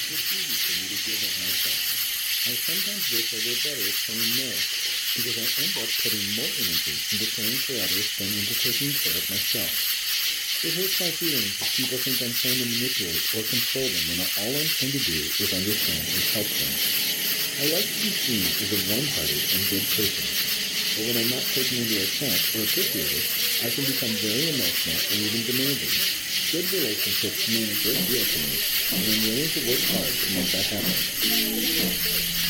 It's easy for me to give of myself. I sometimes wish I were better at saying no, because I end up putting more energy into caring for others than into taking care of myself. It hurts my feelings if people think I'm trying to manipulate or control them when all I'm trying to do is understand and help them. I like to be seen as a warm-hearted and good person, but when I'm not taken into account or appreciated, I can become very emotional and even demanding. Good relationships mean a great deal to me, and I'm willing to work hard to make that happen.